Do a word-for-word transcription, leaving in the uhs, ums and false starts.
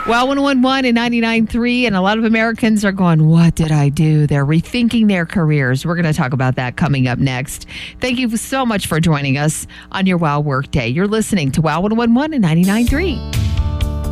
Well, one oh one point one and ninety-nine point three, and a lot of Americans are going, what did I do? They're rethinking their careers. We're going to talk about that coming up next. Thank you so much for joining us on your Wow Work Day. You're listening to Wow one oh one point one and ninety-nine point three.